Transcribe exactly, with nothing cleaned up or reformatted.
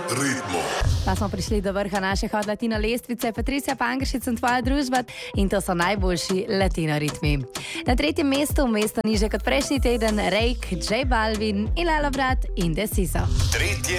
ritmu. Pa smo prišli do vrha naše hot latino lestvice. Patricija Pangršič in tvoja družba, in to so najboljši latino ritmi. Na tretjem mestu, mesto niže kot prejšnji teden, Rake, J Balvin in Lalo Brat in Deciso. Tretje